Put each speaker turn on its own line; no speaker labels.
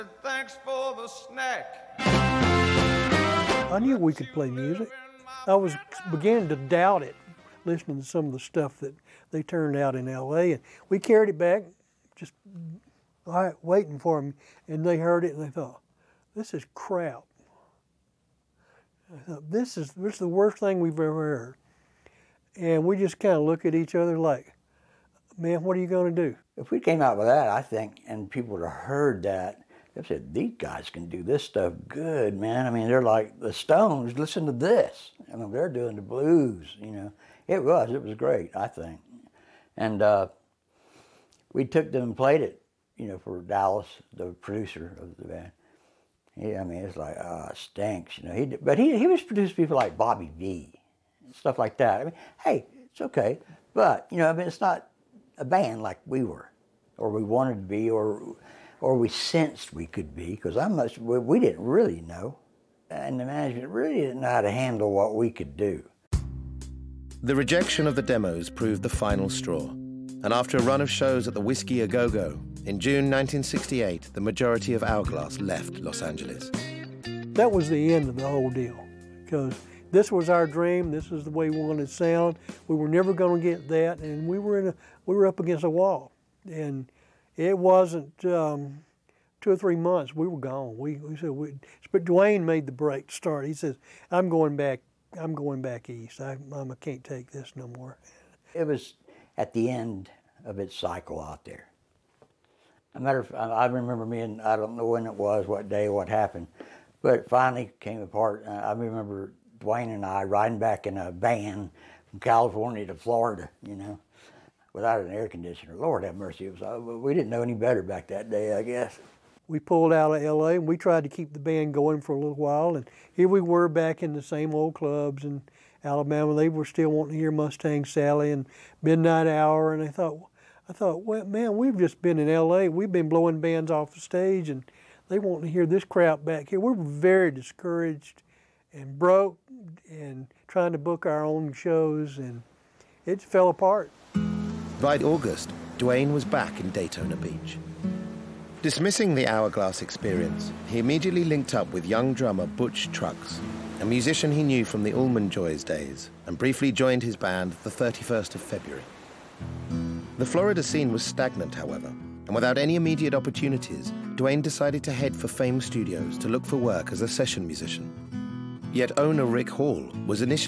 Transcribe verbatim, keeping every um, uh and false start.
Thanks for the snack.
I knew we could play music. I was beginning to doubt it, listening to some of the stuff that they turned out in L A, and we carried it back, just waiting for them, and they heard it and they thought, this is crap. I thought, this is, this is the worst thing we've ever heard. And we just kind of look at each other like, man, what are you going to do?
If we came out with that, I think, and people would have heard that, they said, these guys can do this stuff good, man. I mean, they're like the Stones, listen to this. I mean, they're doing the blues, you know. It was, it was great, I think. And uh, we took them and played it, you know, for Dallas, the producer of the band. He, I mean, it's like, oh, it stinks, you know. He did, but he, he was produced people like Bobby Vee, stuff like that. I mean, hey, it's okay. But, you know, I mean, it's not a band like we were, or we wanted to be, or or we sensed we could be, because I'm much, we, we didn't really know. And the management really didn't know how to handle what we could do.
The rejection of the demos proved the final straw. And after a run of shows at the Whiskey A Go-Go, in June nineteen sixty-eight, the majority of Hourglass left Los Angeles.
That was the end of the whole deal, because this was our dream. This is the way we wanted to sound. We were never going to get that, and we were in a, we were up against a wall. And it wasn't um, two or three months. We were gone. We, we said, we, but Duane made the break to start. He says, "I'm going back. I'm going back east. I, I can't take this no more."
It was at the end of its cycle out there. A matter of, I remember me, and I don't know when it was, what day, what happened, but it finally came apart. I remember Duane and I riding back in a van from California to Florida, you know, without an air conditioner. Lord have mercy. It was, we didn't know any better back that day, I guess.
We pulled out of L A and we tried to keep the band going for a little while, and here we were back in the same old clubs in Alabama. They were still wanting to hear Mustang Sally and Midnight Hour, and I thought, I thought, well, man, we've just been in L A. We've been blowing bands off the stage, and they want to hear this crap back here. We were very discouraged and broke and trying to book our own shows, and it fell apart.
By August, Duane was back in Daytona Beach. Dismissing the Hourglass experience, he immediately linked up with young drummer Butch Trucks, a musician he knew from the Allman Joys days, and briefly joined his band the thirty-first of February. The Florida scene was stagnant, however, and without any immediate opportunities, Duane decided to head for Fame Studios to look for work as a session musician. Yet owner Rick Hall was initially